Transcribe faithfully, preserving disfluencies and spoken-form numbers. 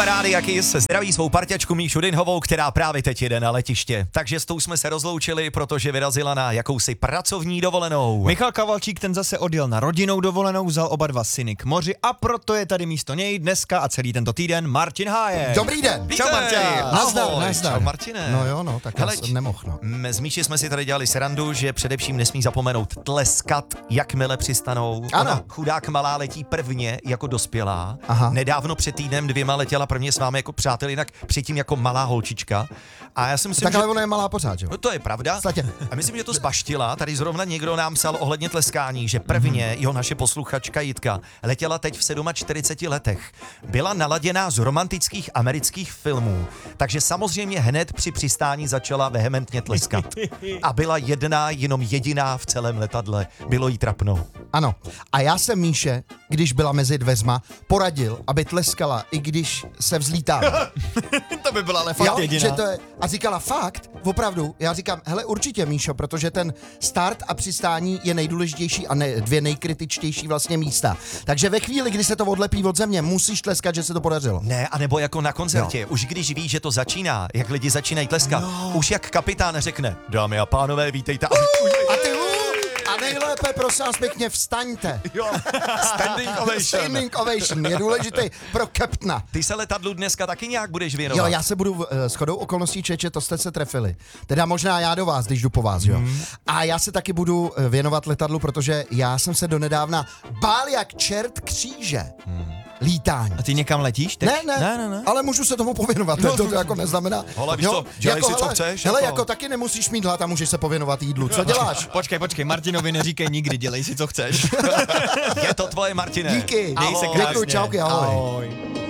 Kamarády, jaký se zdraví svou parťačku Míšu Dinhovou, která právě teď jede na letiště. Takže s tou jsme se rozloučili, protože vyrazila na jakousi pracovní dovolenou. Michal Kavalčík ten zase odjel na rodinnou dovolenou, vzal oba dva syny k moři a proto je tady místo něj dneska a celý tento týden Martin Hájek. Dobrý den. Čau Martin. Nazdar, Ahoj. nazdar. Čau Martine. No jo, no, tak Hele, já jsem nemohl, no. m- Z Míši jsme si tady dělali srandu, že především nesmí zapomenout tleskat, jakmile přistanou. Ano. Ona, chudák malá, letí prvně jako dospělá. Aha. Nedávno před týdnem dvěma letěla prvně s vámi jako přátel, jinak předtím jako malá holčička. A já si myslím, Tak že... ale ona je malá pořád, jo? No to je pravda. Statě. A myslím, že to zbaštila. Tady zrovna někdo nám psal ohledně tleskání, že prvně, jo, naše posluchačka Jitka, letěla teď v čtyřiceti sedmi letech. Byla naladěná z romantických amerických filmů, takže samozřejmě hned při přistání začala vehementně tleskat. A byla jedna, jenom jediná v celém letadle. Bylo jí trapno. Ano. A já jsem Míše, když byla mezi dveřma, poradil, aby tleskala, i když se vzlítává. To by byla ale fakt Jo, jediná. že to je, a říkala fakt, opravdu, já říkám, hele určitě Míšo, protože ten start a přistání je nejdůležitější a ne, dvě nejkritičtější vlastně místa. Takže ve chvíli, kdy se to odlepí od země, musíš tleskat, že se to podařilo. Ne, anebo jako na koncertě, už když víš, že to začíná, jak lidi začínají tleskat, no. Už jak kapitán řekne, dámy a pánové, vítejte. A, A ty uh, a nejlépe, prosím vás pěkně, vstaňte. jo, standing ovation. Standing ovation je důležitý pro kaptna. Ty se letadlu dneska taky nějak budeš věnovat. Jo, já se budu uh, shodou okolností čeče, to jste se trefili. Teda možná já do vás, když jdu po vás, jo. Mm. A já se taky budu uh, věnovat letadlu, protože já jsem se donedávna bál jak čert kříže. Mm. Lítání. A ty někam letíš teď? Ne, ne, ne, ne, ne. ale můžu se tomu pověnovat, no, to, to jako neznamená. Hele, víš co, dělej si, co chceš, Hele, jako. jako taky nemusíš mít hlad a můžeš se pověnovat jídlu, co děláš? Počkej, počkej, Martinovi neříkej nikdy, dělej si, co chceš. Je to tvoje, Martine. Díky, Dej se děkuji, krásně. čauky, ahoj. Ahoj.